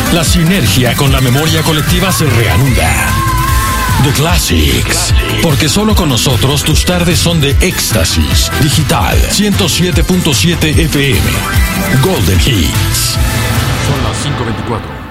La sinergia con la memoria colectiva se reanuda. The Classics. Porque solo con nosotros tus tardes son de éxtasis. Digital 107.7 FM. Golden Hits. Son las 5:24.